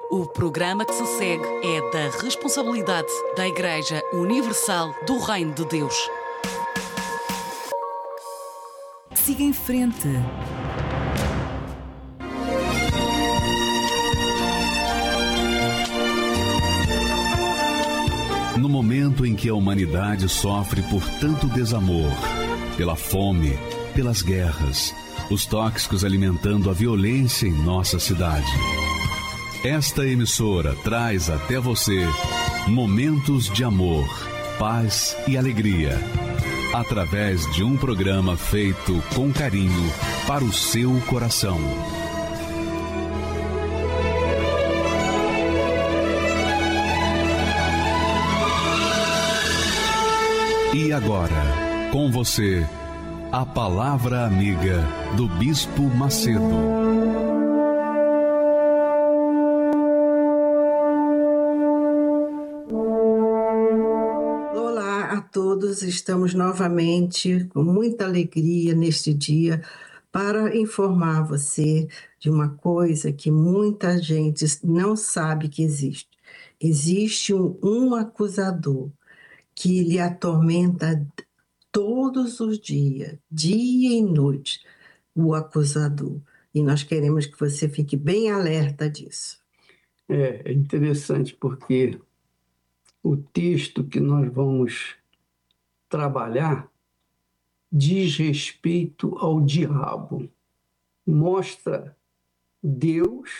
O programa que se segue é da responsabilidade da Igreja Universal do Reino de Deus. Siga em frente. No momento em que a humanidade sofre por tanto desamor, pela fome, pelas guerras, os tóxicos alimentando a violência em nossa cidade, esta emissora traz até você momentos de amor, paz e alegria, através de um programa feito com carinho para o seu coração. E agora, com você, a Palavra Amiga do Bispo Macedo. Todos estamos novamente com muita alegria neste dia para informar você de uma coisa que muita gente não sabe que existe. Existe um acusador que lhe atormenta todos os dias, dia e noite, o acusador. E nós queremos que você fique bem alerta disso. É interessante porque o texto que nós vamos trabalhar diz respeito ao diabo. Mostra Deus,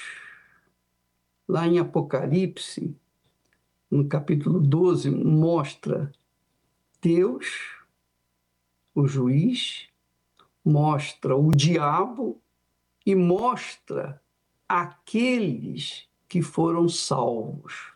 lá em Apocalipse, no capítulo 12, mostra Deus, o juiz, mostra o diabo e mostra aqueles que foram salvos.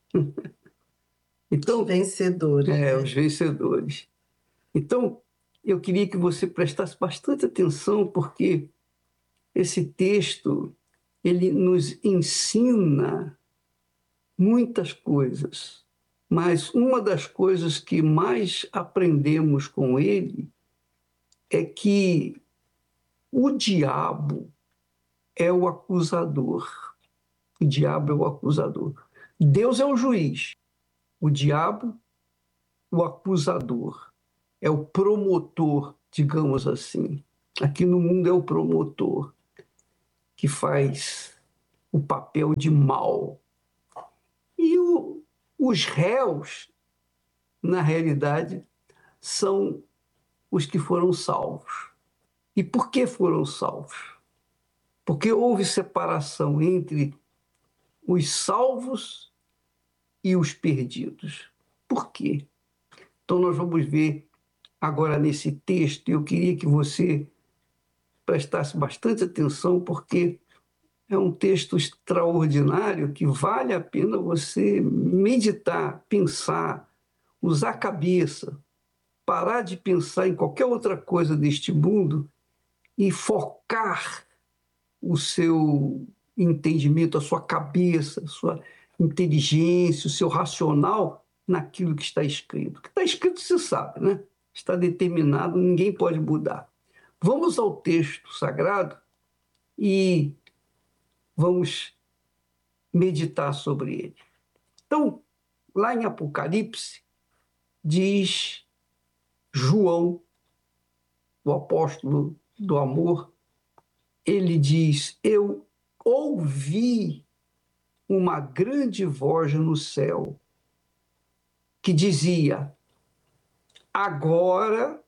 Então, os vencedores. Os vencedores. Então, eu queria que você prestasse bastante atenção, porque esse texto, ele nos ensina muitas coisas, mas uma das coisas que mais aprendemos com ele é que o diabo é o acusador. O diabo é o acusador. Deus é o juiz. O diabo, o acusador, é o promotor, digamos assim. Aqui no mundo é o promotor que faz o papel de mal. E os réus, na realidade, são os que foram salvos. E por que foram salvos? Porque houve separação entre os salvos e os perdidos. Por quê? Então nós vamos ver agora nesse texto, eu queria que você prestasse bastante atenção, porque é um texto extraordinário que vale a pena você meditar, pensar, usar a cabeça, parar de pensar em qualquer outra coisa deste mundo e focar o seu entendimento, a sua cabeça, a sua inteligência, o seu racional naquilo que está escrito. O que está escrito você sabe, né? Está determinado, ninguém pode mudar. Vamos ao texto sagrado e vamos meditar sobre ele. Então, lá em Apocalipse, diz João, o apóstolo do amor, ele diz: eu ouvi uma grande voz no céu que dizia: agora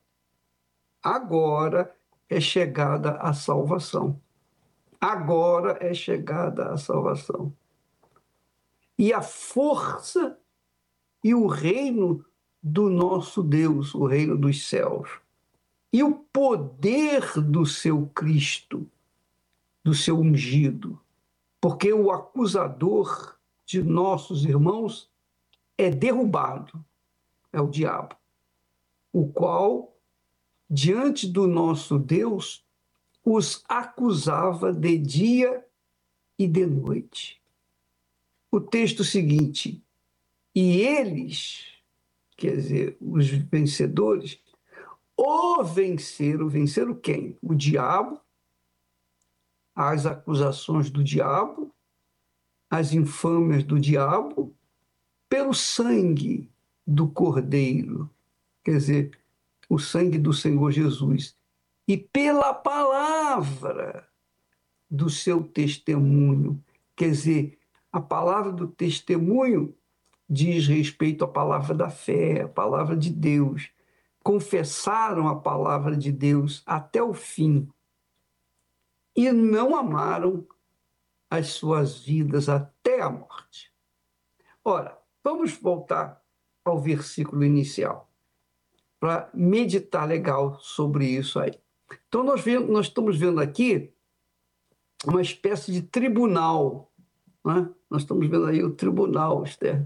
é chegada a salvação. Agora é chegada a salvação. E a força e o reino do nosso Deus, o reino dos céus. E o poder do seu Cristo, do seu ungido. Porque o acusador de nossos irmãos é derrubado, é o diabo, o qual, diante do nosso Deus, os acusava de dia e de noite. O texto seguinte: e eles, quer dizer, os vencedores, o venceram. Venceram quem? O diabo, as acusações do diabo, as infâmias do diabo pelo sangue do Cordeiro, quer dizer, o sangue do Senhor Jesus, e pela palavra do seu testemunho. Quer dizer, a palavra do testemunho diz respeito à palavra da fé, à palavra de Deus. Confessaram a palavra de Deus até o fim e não amaram as suas vidas até a morte. Ora, vamos voltar ao versículo inicial para meditar legal sobre isso aí. Então, nós estamos vendo aqui uma espécie de tribunal, né? Nós estamos vendo aí o tribunal, Esther.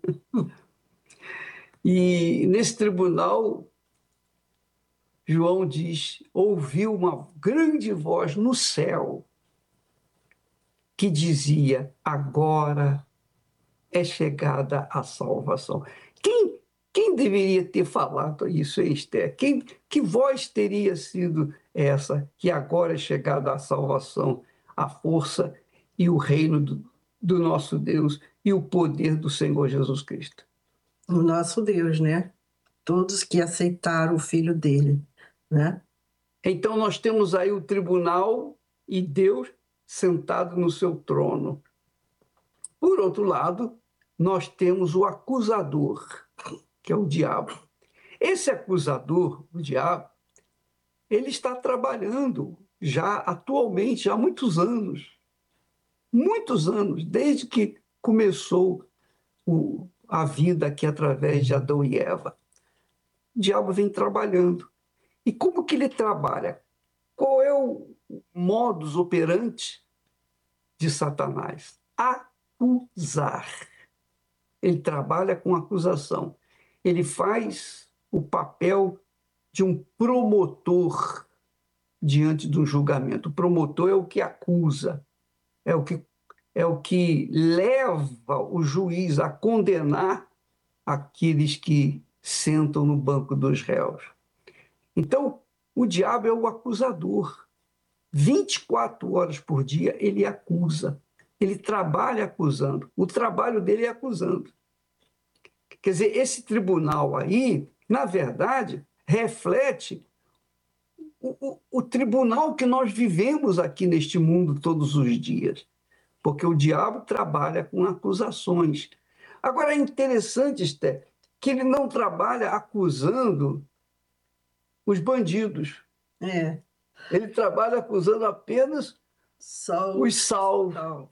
E nesse tribunal, João diz, ouviu uma grande voz no céu que dizia, agora é chegada a salvação. Quem deveria ter falado isso, Esther? Que voz teria sido essa, que agora é chegada a salvação, a força e o reino do nosso Deus e o poder do Senhor Jesus Cristo? O nosso Deus, né? Todos que aceitaram o Filho dele, né? Então nós temos aí o tribunal e Deus sentado no seu trono. Por outro lado, nós temos o acusador, que é o diabo. Esse acusador, o diabo, ele está trabalhando já atualmente, há muitos anos, desde que começou a vida aqui através de Adão e Eva. O diabo vem trabalhando. E como que ele trabalha? Qual é o modus operandi de Satanás? Acusar. Ele trabalha com acusação. Ele faz o papel de um promotor diante do julgamento. O promotor é o que acusa, é o que leva o juiz a condenar aqueles que sentam no banco dos réus. Então, o diabo é o acusador. 24 horas por dia ele acusa. Ele trabalha acusando. O trabalho dele é acusando. Quer dizer, esse tribunal aí, na verdade, reflete o tribunal que nós vivemos aqui neste mundo todos os dias. Porque o diabo trabalha com acusações. Agora, é interessante, Esther, que ele não trabalha acusando os bandidos. É. Ele trabalha acusando apenas os salvos.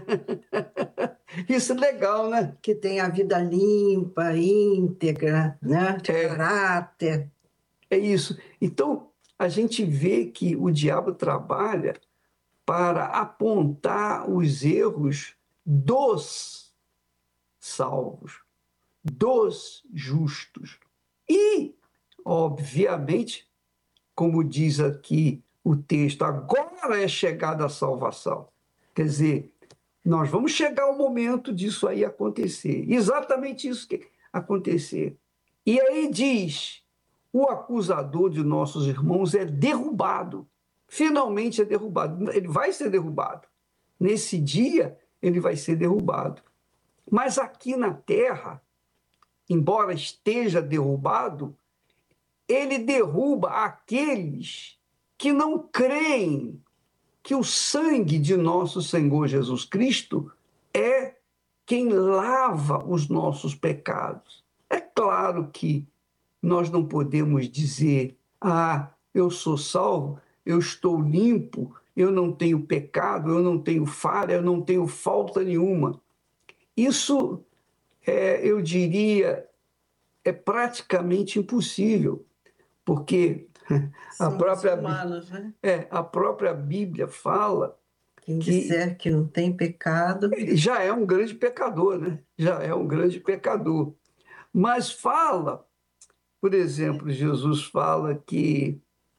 Isso é legal, né? Que tem a vida limpa, íntegra, né? De caráter. É isso. Então, a gente vê que o diabo trabalha para apontar os erros dos salvos, dos justos. E, obviamente, como diz aqui o texto, agora é chegada a salvação. Quer dizer, nós vamos chegar ao momento disso aí acontecer. Exatamente isso que acontecer. E aí diz, o acusador de nossos irmãos é derrubado. Finalmente é derrubado. Ele vai ser derrubado. Nesse dia, ele vai ser derrubado. Mas aqui na terra, embora esteja derrubado, ele derruba aqueles que não creem que o sangue de nosso Senhor Jesus Cristo é quem lava os nossos pecados. É claro que nós não podemos dizer, eu sou salvo, eu estou limpo, eu não tenho pecado, eu não tenho falha, eu não tenho falta nenhuma. Isso, eu diria, é praticamente impossível, porque humanos, né? a própria Bíblia fala quem disser que não tem pecado já é um grande pecador, né? Já é um grande pecador. Mas fala, por exemplo, Jesus fala que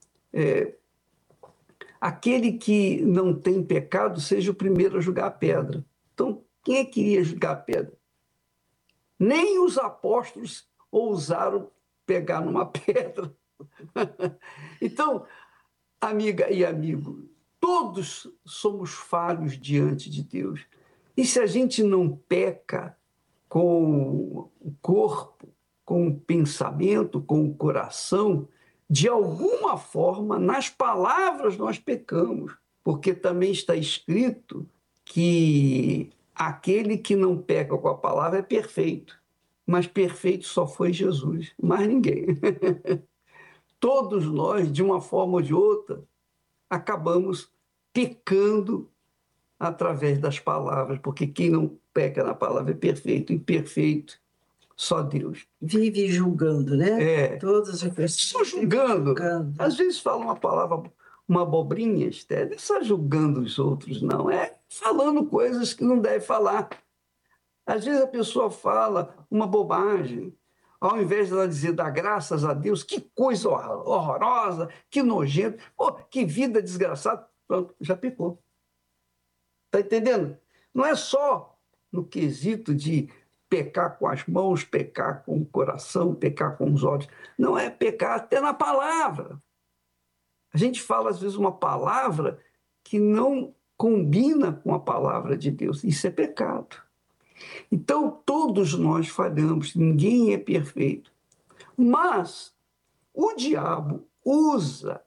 aquele que não tem pecado seja o primeiro a jogar a pedra. Então, quem é que iria jogar a pedra? Nem os apóstolos ousaram pegar numa pedra. Então, amiga e amigo, todos somos falhos diante de Deus. E se a gente não peca com o corpo, com o pensamento, com o coração, de alguma forma, nas palavras nós pecamos, porque também está escrito que aquele que não peca com a palavra é perfeito, mas perfeito só foi Jesus, mais ninguém. Todos nós, de uma forma ou de outra, acabamos pecando através das palavras, porque quem não peca na palavra é perfeito, imperfeito, só Deus. Vive julgando, né? Todas as pessoas Só julgando. julgando. Às vezes fala uma palavra, uma abobrinha, Esther, não é só julgando os outros, não. É falando coisas que não deve falar. Às vezes a pessoa fala uma bobagem, ao invés de ela dizer, dá graças a Deus, que coisa horrorosa, que nojento, oh, que vida desgraçada, pronto, já pecou. Está entendendo? Não é só no quesito de pecar com as mãos, pecar com o coração, pecar com os olhos. Não é pecar até na palavra. A gente fala, às vezes, uma palavra que não combina com a palavra de Deus. Isso é pecado. Então, todos nós falhamos, ninguém é perfeito. Mas o diabo usa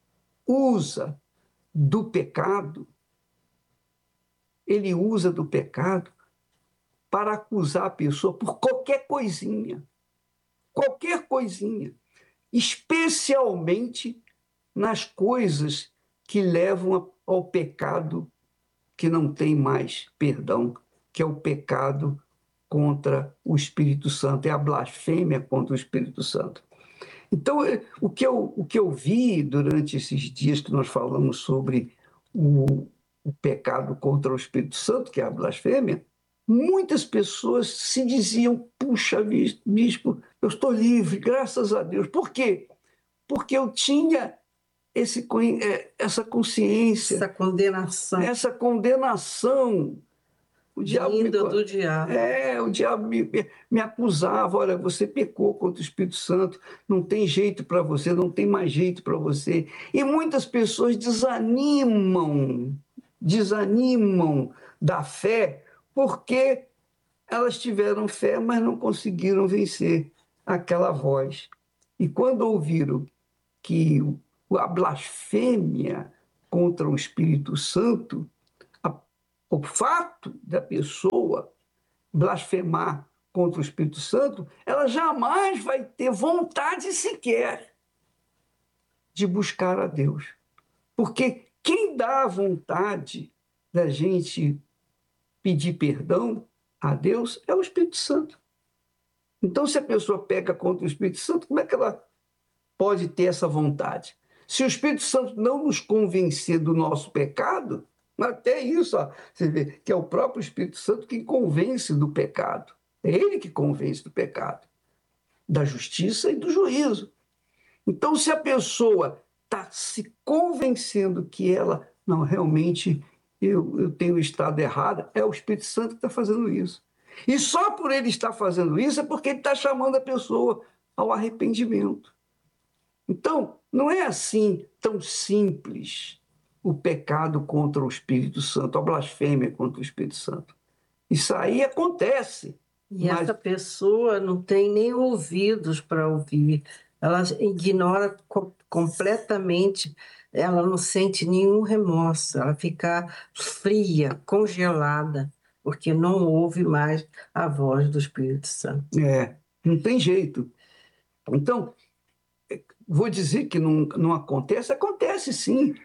do pecado, ele usa do pecado para acusar a pessoa por qualquer coisinha, especialmente nas coisas que levam ao pecado que não tem mais perdão, que é o pecado contra o Espírito Santo, é a blasfêmia contra o Espírito Santo. Então, o que eu vi durante esses dias que nós falamos sobre o pecado contra o Espírito Santo, que é a blasfêmia, muitas pessoas se diziam, puxa, bispo, eu estou livre, graças a Deus. Por quê? Porque eu tinha essa consciência. Essa condenação. O diabo do diabo. O diabo me acusava, olha, você pecou contra o Espírito Santo, não tem jeito para você, não tem mais jeito para você. E muitas pessoas desanimam da fé porque elas tiveram fé, mas não conseguiram vencer aquela voz. E quando ouviram que a blasfêmia contra o Espírito Santo, o fato da pessoa blasfemar contra o Espírito Santo, ela jamais vai ter vontade sequer de buscar a Deus. Porque quem dá a vontade da gente pedir perdão a Deus é o Espírito Santo. Então, se a pessoa peca contra o Espírito Santo, como é que ela pode ter essa vontade? Se o Espírito Santo não nos convencer do nosso pecado, até isso, você vê que é o próprio Espírito Santo que convence do pecado. É ele que convence do pecado, da justiça e do juízo. Então, se a pessoa está se convencendo que ela, não, realmente eu tenho estado errada, é o Espírito Santo que está fazendo isso. E só por ele estar fazendo isso é porque ele está chamando a pessoa ao arrependimento. Então, não é assim tão simples o pecado contra o Espírito Santo, a blasfêmia contra o Espírito Santo. Isso aí acontece. E essa pessoa não tem nem ouvidos para ouvir. Ela ignora completamente, ela não sente nenhum remorso, ela fica fria, congelada, porque não ouve mais a voz do Espírito Santo. Não tem jeito. Então, vou dizer que não acontece? Acontece sim.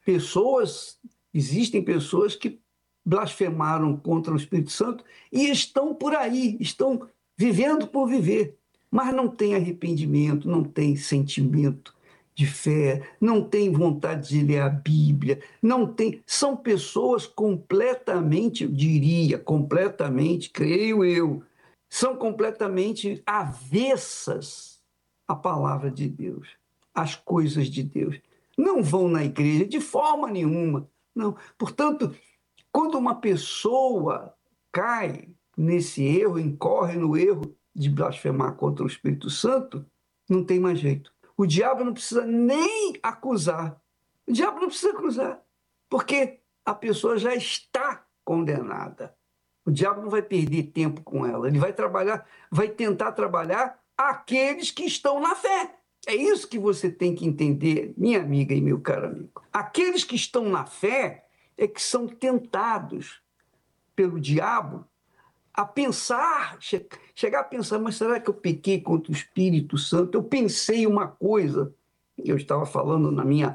Existem pessoas que blasfemaram contra o Espírito Santo e estão por aí, estão vivendo por viver, mas não tem arrependimento, não tem sentimento de fé, não tem vontade de ler a Bíblia, são pessoas completamente, eu diria, creio eu, são completamente avessas à palavra de Deus, às coisas de Deus. Não vão na igreja de forma nenhuma. Não. Portanto, quando uma pessoa cai nesse erro, incorre no erro de blasfemar contra o Espírito Santo, não tem mais jeito. O diabo não precisa nem acusar. Porque a pessoa já está condenada. O diabo não vai perder tempo com ela. Ele vai trabalhar, vai tentar trabalhar aqueles que estão na fé. É isso que você tem que entender, minha amiga e meu caro amigo. Aqueles que estão na fé é que são tentados pelo diabo a pensar, chegar a pensar, mas será que eu pequei contra o Espírito Santo? Eu pensei uma coisa, eu estava falando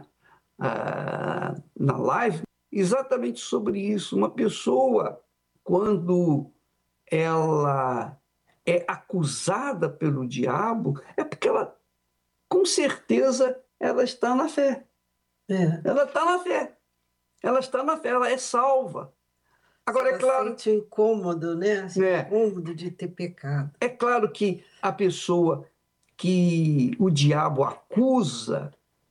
na live, exatamente sobre isso. Uma pessoa, quando ela é acusada pelo diabo, é porque ela, com certeza, ela está na fé. Ela está na fé. Ela está na fé, ela é salva. Agora, é claro... sente o incômodo, né? Incômodo de ter pecado. É claro que a pessoa que o diabo acusa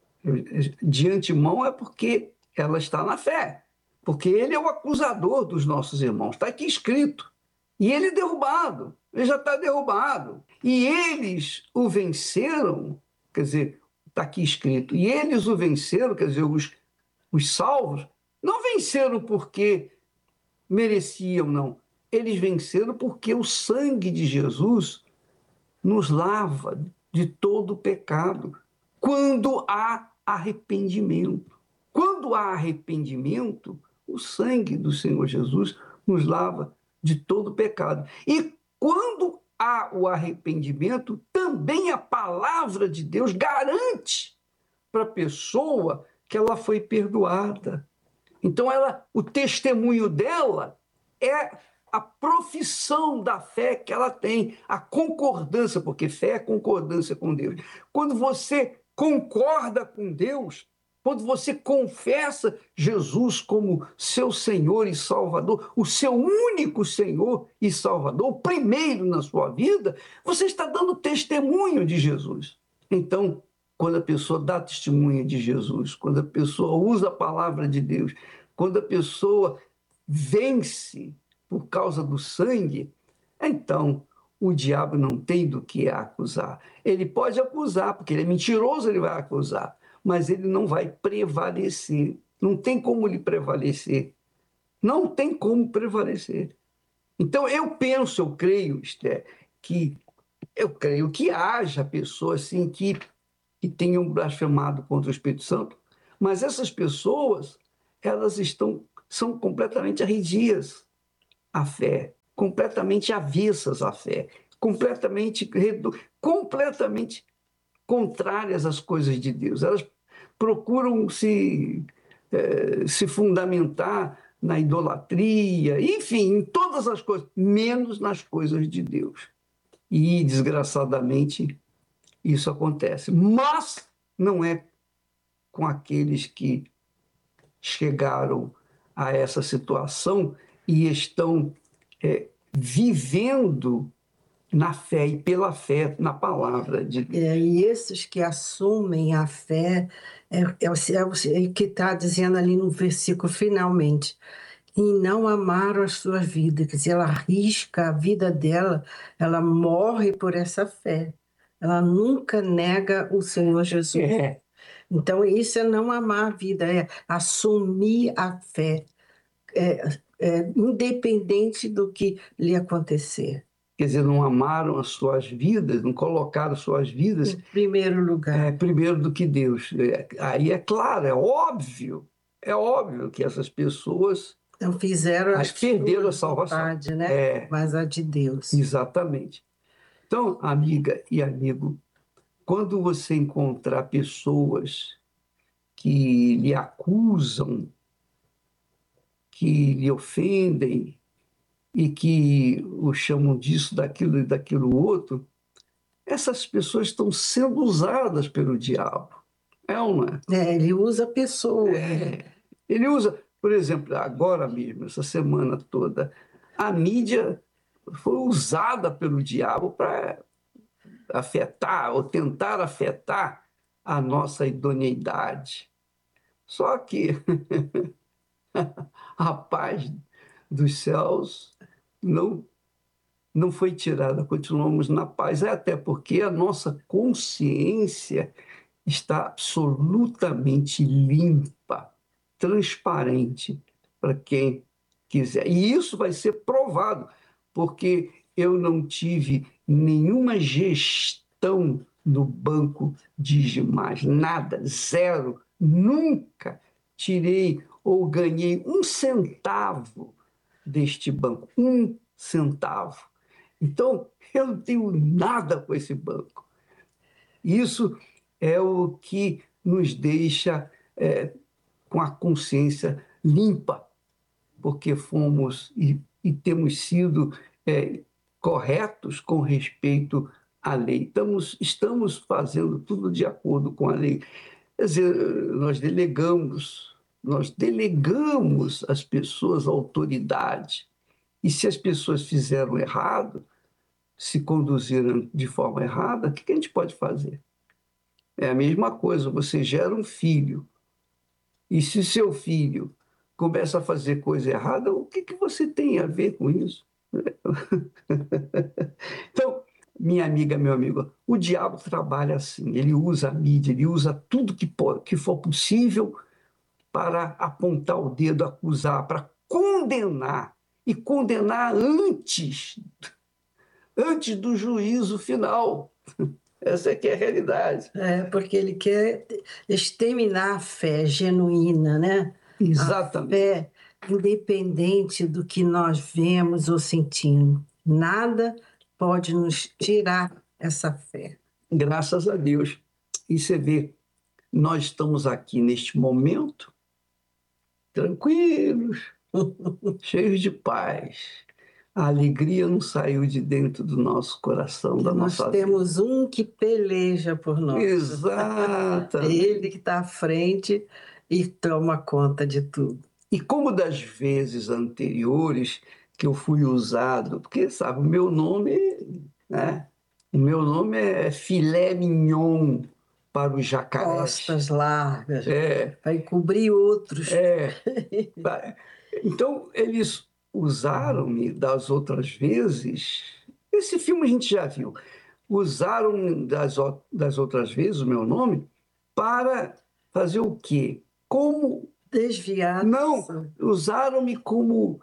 de antemão é porque ela está na fé. Porque ele é o acusador dos nossos irmãos. Está aqui escrito. E ele é derrubado. Ele já está derrubado. E eles o venceram, quer dizer, está aqui escrito. E eles o venceram, quer dizer, os salvos, não venceram porque mereciam, não. Eles venceram porque o sangue de Jesus nos lava de todo pecado. Quando há arrependimento. Quando há arrependimento, o sangue do Senhor Jesus nos lava de todo pecado. E quando há o arrependimento, também a palavra de Deus garante para a pessoa que ela foi perdoada. Então, o testemunho dela é a profissão da fé que ela tem, a concordância, porque fé é concordância com Deus. Quando você concorda com Deus, quando você confessa Jesus como seu Senhor e Salvador, o seu único Senhor e Salvador, o primeiro na sua vida, você está dando testemunho de Jesus. Então, quando a pessoa dá testemunho de Jesus, quando a pessoa usa a palavra de Deus, quando a pessoa vence por causa do sangue, então o diabo não tem do que acusar. Ele pode acusar, porque ele é mentiroso, ele vai acusar, mas ele não vai prevalecer. Não tem como ele prevalecer. Não tem como prevalecer. Então eu penso, eu creio, Esther, que haja pessoas assim que tenham blasfemado contra o Espírito Santo, mas essas pessoas, elas são completamente arredias à fé, completamente avessas à fé, completamente contrárias às coisas de Deus. Elas procuram se fundamentar na idolatria, enfim, em todas as coisas, menos nas coisas de Deus. E, desgraçadamente, isso acontece. Mas não é com aqueles que chegaram a essa situação e estão vivendo na fé e pela fé na palavra de Deus. E esses que assumem a fé, é o que está dizendo ali no versículo, finalmente, e não amaram a sua vida, quer dizer, ela arrisca a vida dela, ela morre por essa fé. Ela nunca nega o Senhor Jesus. Então, isso é não amar a vida, é assumir a fé, independente do que lhe acontecer. Quer dizer, não amaram as suas vidas, não colocaram suas vidas em primeiro lugar. Primeiro do que Deus. Aí é claro, é óbvio que essas pessoas não fizeram perderam a salvação. Vontade, né? Mas a de Deus. Exatamente. Então, amiga e amigo, quando você encontrar pessoas que lhe acusam, que lhe ofendem e que o chamam disso, daquilo e daquilo outro, essas pessoas estão sendo usadas pelo diabo. É ou não é? Ele usa a pessoa. Ele usa, por exemplo, agora mesmo, essa semana toda, a mídia foi usada pelo diabo para afetar ou tentar afetar a nossa idoneidade. Só que a paz dos céus não foi tirada, continuamos na paz, até porque a nossa consciência está absolutamente limpa, transparente para quem quiser. E isso vai ser provado, porque eu não tive nenhuma gestão no banco Digimais, nada, zero, nunca tirei ou ganhei um centavo deste banco, um centavo. Então, eu não tenho nada com esse banco. Isso é o que nos deixa com a consciência limpa, porque fomos e temos sido corretos com respeito à lei. Estamos fazendo tudo de acordo com a lei. Quer dizer, nós delegamos às pessoas a autoridade. E se as pessoas fizeram errado, se conduziram de forma errada, o que a gente pode fazer? É a mesma coisa, você gera um filho, e se seu filho começa a fazer coisa errada, o que você tem a ver com isso? Então, minha amiga, meu amigo, o diabo trabalha assim, ele usa a mídia, ele usa tudo que for possível para apontar o dedo, acusar, para condenar, e condenar antes do juízo final. Essa é que é a realidade. Porque ele quer exterminar a fé genuína, né? Exatamente. A fé independente do que nós vemos ou sentimos. Nada pode nos tirar essa fé. Graças a Deus. E você vê, nós estamos aqui neste momento, tranquilos, cheios de paz. A alegria não saiu de dentro do nosso coração, da nossa vida. Nós temos um que peleja por nós. Exatamente. Ele que está à frente e toma conta de tudo. E como das vezes anteriores que eu fui usado, porque, sabe, o meu nome é filé mignon para os jacarés. Costas largas, para encobrir outros. Então, eles usaram-me das outras vezes. Esse filme a gente já viu. Usaram das outras vezes o meu nome para fazer o quê? Como desviar. Não, usaram-me como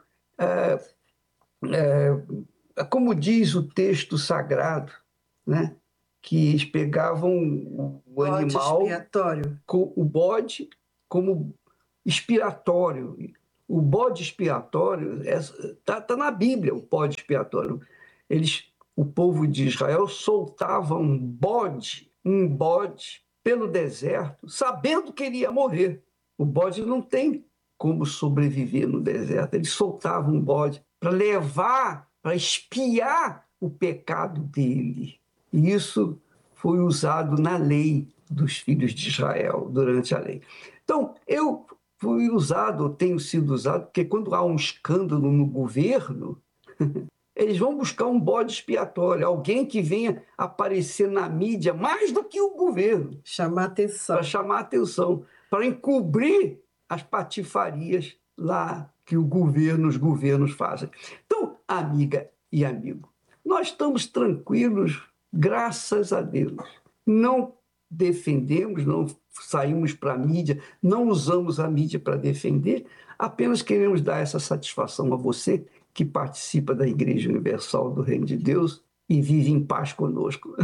diz o texto sagrado, né? Que eles pegavam o animal, expiatório. O bode, como expiatório. O bode expiatório está na Bíblia, o bode expiatório. O povo de Israel soltava um bode pelo deserto, sabendo que ele ia morrer. O bode não tem como sobreviver no deserto. Eles soltavam um bode para expiar o pecado dele. E isso foi usado na lei dos filhos de Israel, durante a lei. Então, eu fui usado, tenho sido usado, porque quando há um escândalo no governo, eles vão buscar um bode expiatório, alguém que venha aparecer na mídia mais do que o governo. Chamar atenção. Para chamar atenção, para encobrir as patifarias lá que os governos fazem. Então, amiga e amigo, nós estamos tranquilos, graças a Deus. Não defendemos, não saímos para a mídia, não usamos a mídia para defender, apenas queremos dar essa satisfação a você que participa da Igreja Universal do Reino de Deus e vive em paz conosco.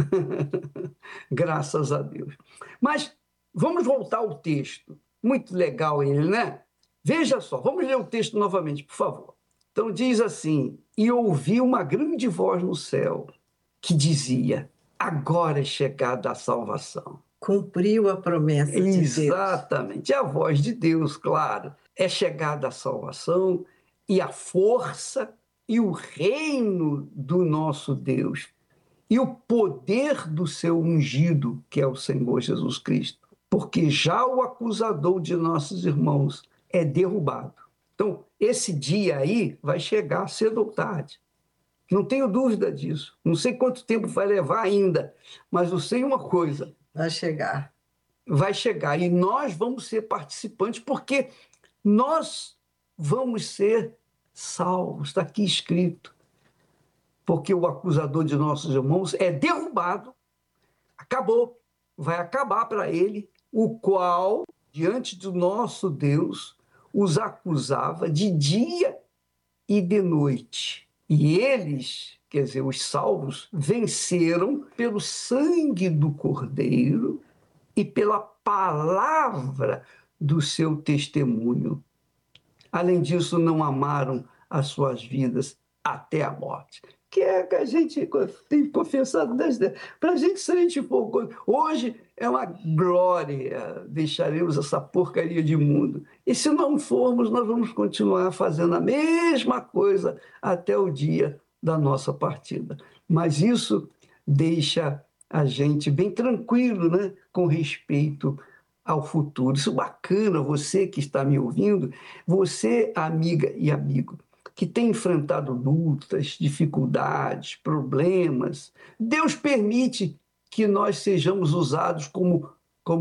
Graças a Deus. Mas vamos voltar ao texto. Muito legal ele, né? Veja só, vamos ler o texto novamente, por favor. Então diz assim: e ouvi uma grande voz no céu que dizia: agora é chegada a salvação. Cumpriu a promessa de Deus. Exatamente, é a voz de Deus, claro. É chegada a salvação e a força e o reino do nosso Deus e o poder do seu ungido, que é o Senhor Jesus Cristo. Porque já o acusador de nossos irmãos é derrubado. Então, esse dia aí vai chegar cedo ou tarde. Não tenho dúvida disso. Não sei quanto tempo vai levar ainda, mas eu sei uma coisa. Vai chegar. Vai chegar. E nós vamos ser participantes, porque nós vamos ser salvos. Está aqui escrito. Porque o acusador de nossos irmãos é derrubado. Acabou. Vai acabar para ele, o qual, diante do nosso Deus, os acusava de dia e de noite. E eles, quer dizer, os salvos, venceram pelo sangue do Cordeiro e pela palavra do seu testemunho. Além disso, não amaram as suas vidas até a morte. Que é que a gente tem confessado desde... Para a gente, se a gente for... Hoje é uma glória, deixaremos essa porcaria de mundo. E se não formos, nós vamos continuar fazendo a mesma coisa até o dia da nossa partida. Mas isso deixa a gente bem tranquilo, né? Com respeito ao futuro. Isso é bacana, você que está me ouvindo, você, amiga e amigo, que tem enfrentado lutas, dificuldades, problemas. Deus permite que nós sejamos usados como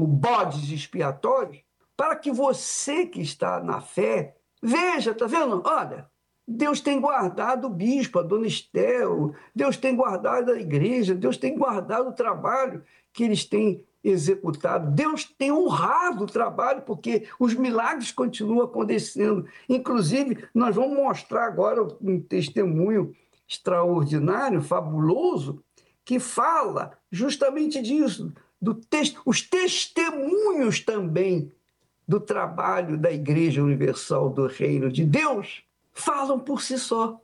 bodes expiatórios para que você que está na fé veja, tá vendo? Olha, Deus tem guardado o bispo, a dona Estel, Deus tem guardado a igreja, Deus tem guardado o trabalho que eles têm executado. Deus tem honrado o trabalho, porque os milagres continuam acontecendo. Inclusive, nós vamos mostrar agora um testemunho extraordinário, fabuloso, que fala justamente disso, os testemunhos também do trabalho da Igreja Universal do Reino de Deus falam por si só.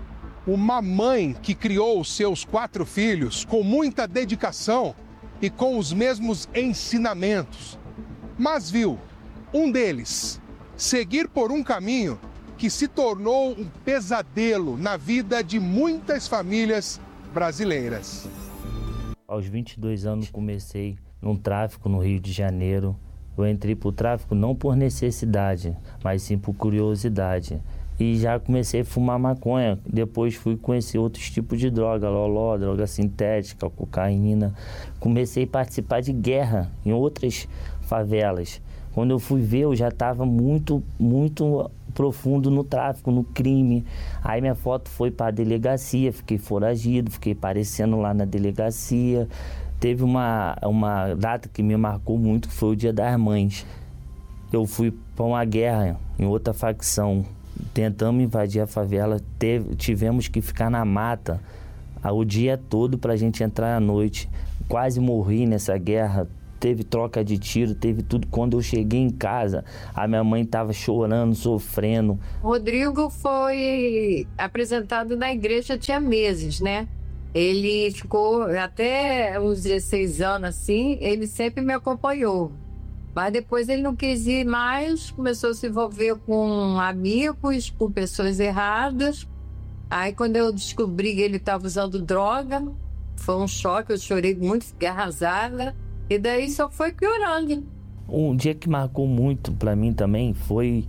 Uma mãe que criou os seus 4 filhos com muita dedicação e com os mesmos ensinamentos, mas viu um deles seguir por um caminho que se tornou um pesadelo na vida de muitas famílias brasileiras. Aos 22 anos comecei num tráfico no Rio de Janeiro. Eu entrei para o tráfico não por necessidade, mas sim por curiosidade. E já comecei a fumar maconha. Depois fui conhecer outros tipos de droga, loló, droga sintética, cocaína. Comecei a participar de guerra em outras favelas. Quando eu fui ver, eu já estava muito profundo no tráfico, no crime. Aí minha foto foi para a delegacia, fiquei foragido, fiquei aparecendo lá na delegacia. Teve uma data que me marcou muito, que foi o Dia das Mães. Eu fui para uma guerra em outra facção. Tentamos invadir a favela, tivemos que ficar na mata o dia todo para a gente entrar à noite. Quase morri nessa guerra, teve troca de tiro, teve tudo. Quando eu cheguei em casa, a minha mãe estava chorando, sofrendo. Rodrigo foi apresentado na igreja tinha meses, né? Ele ficou até uns 16 anos assim, ele sempre me acompanhou. Mas depois ele não quis ir mais, começou a se envolver com amigos, com pessoas erradas. Aí quando eu descobri que ele estava usando droga, foi um choque, eu chorei muito, fiquei arrasada. E daí só foi piorando. Um dia que marcou muito para mim também foi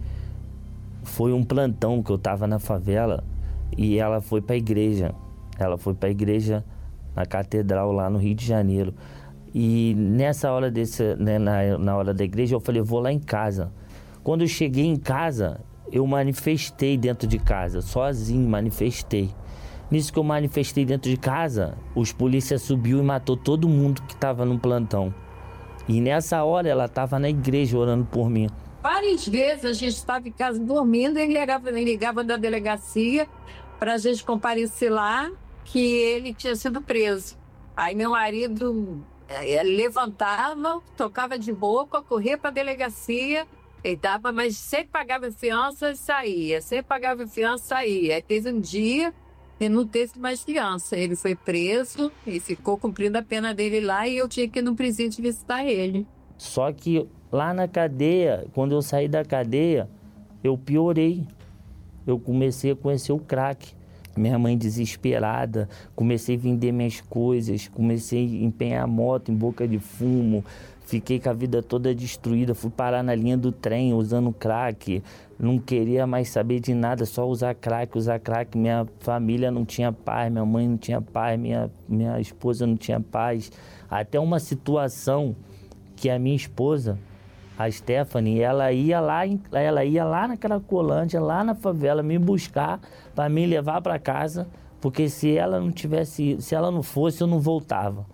um plantão que eu estava na favela e ela foi para a igreja. Ela foi para a igreja na catedral lá no Rio de Janeiro. E nessa hora na hora da igreja, eu falei, eu vou lá em casa. Quando eu cheguei em casa, eu manifestei dentro de casa, sozinho, manifestei. Nisso que eu manifestei dentro de casa, os polícias subiu e matou todo mundo que estava no plantão. E nessa hora, ela estava na igreja orando por mim. Várias vezes a gente estava em casa dormindo, ele ligava da delegacia para a gente comparecer lá, que ele tinha sido preso. Aí meu marido levantava, tocava de boca, corria para a delegacia, deitava, mas sempre pagava fiança e saía, sempre pagava fiança e saía. Aí teve um dia, ele não teve mais fiança, ele foi preso e ficou cumprindo a pena dele lá e eu tinha que ir no presídio visitar ele. Só que lá na cadeia, quando eu saí da cadeia, eu piorei. Eu comecei a conhecer o crack. Minha mãe desesperada, comecei a vender minhas coisas, comecei a empenhar moto em boca de fumo, fiquei com a vida toda destruída, fui parar na linha do trem usando crack, não queria mais saber de nada, só usar crack, minha família não tinha paz, minha mãe não tinha paz, minha esposa não tinha paz, até uma situação que a minha esposa, a Stephanie, ela ia lá na Cracolândia, lá na favela, me buscar para me levar para casa, porque se ela não fosse, eu não voltava.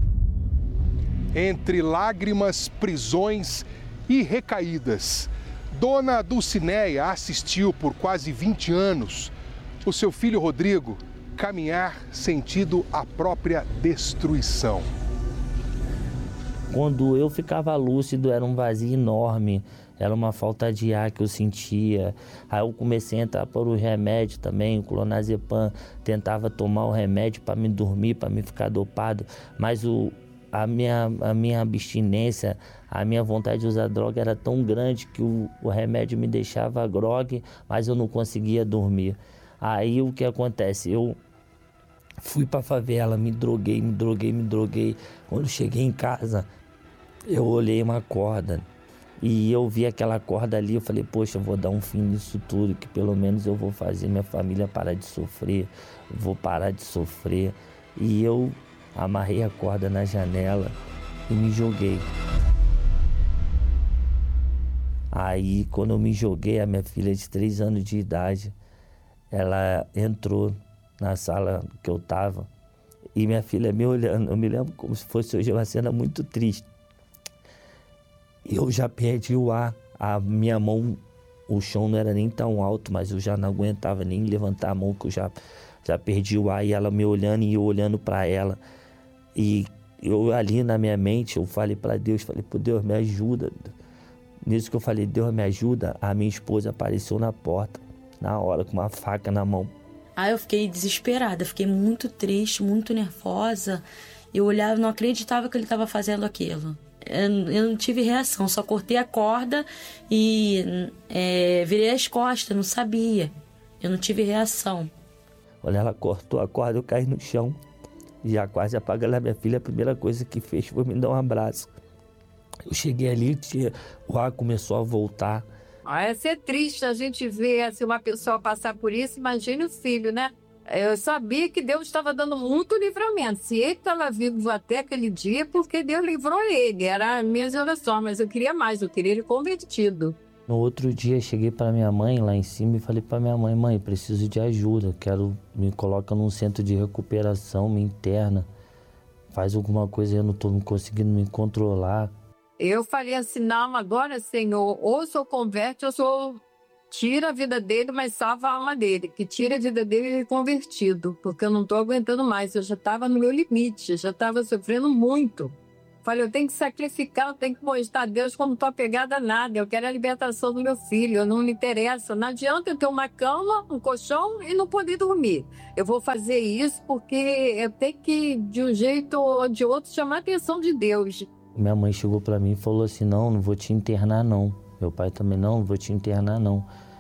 Entre lágrimas, prisões e recaídas, Dona Dulcineia assistiu por quase 20 anos o seu filho Rodrigo caminhar sentido a própria destruição. Quando eu ficava lúcido, era um vazio enorme, era uma falta de ar que eu sentia. Aí eu comecei a entrar por um remédio também, o clonazepam, tentava tomar o remédio para me dormir, para me ficar dopado, mas a minha abstinência, a minha vontade de usar droga era tão grande que o remédio me deixava grogue, mas eu não conseguia dormir. Aí o que acontece? Eu fui para a favela, me droguei. Quando cheguei em casa, eu olhei uma corda e eu vi aquela corda ali, eu falei, poxa, eu vou dar um fim nisso tudo, que pelo menos eu vou fazer minha família parar de sofrer, vou parar de sofrer. E eu amarrei a corda na janela e me joguei. Aí, quando eu me joguei, a minha filha de 3 anos de idade, ela entrou na sala que eu estava e minha filha me olhando. Eu me lembro como se fosse hoje uma cena muito triste. Eu já perdi o ar, a minha mão, o chão não era nem tão alto, mas eu já não aguentava nem levantar a mão, que eu já perdi o ar, e ela me olhando e eu olhando para ela. E eu ali na minha mente, eu falei para Deus, pô, Deus, me ajuda. Nisso que eu falei, Deus, me ajuda, a minha esposa apareceu na porta, na hora, com uma faca na mão. Aí eu fiquei desesperada, fiquei muito triste, muito nervosa. Eu olhava, não acreditava que ele estava fazendo aquilo. Eu não tive reação, só cortei a corda e virei as costas, não sabia. Eu não tive reação. Quando ela cortou a corda, eu caí no chão. Já quase apagando a minha filha, a primeira coisa que fez foi me dar um abraço. Eu cheguei ali, o ar começou a voltar. É ser triste a gente ver assim, uma pessoa passar por isso, imagine o filho, né? Eu sabia que Deus estava dando muito livramento. Se ele estava vivo até aquele dia, porque Deus livrou ele. Era a minha oração, mas eu queria mais, eu queria ele convertido. No outro dia, cheguei para minha mãe lá em cima e falei para minha mãe, mãe, preciso de ajuda, me coloca num centro de recuperação, me interna, faz alguma coisa, eu não estou conseguindo me controlar. Eu falei assim, não, agora, Senhor, ou o Senhor converte, ou o Senhor tira a vida dele, mas salva a alma dele, que tira a vida dele convertido, porque eu não estou aguentando mais, eu já estava no meu limite, já estava sofrendo muito. Falei, eu tenho que sacrificar, eu tenho que mostrar a Deus como não estou apegada a nada, eu quero a libertação do meu filho, eu não me interessa, não adianta eu ter uma cama, um colchão e não poder dormir. Eu vou fazer isso porque eu tenho que, de um jeito ou de outro, chamar a atenção de Deus. Minha mãe chegou para mim e falou assim, não vou te internar não. Meu pai também, não vou te internar não.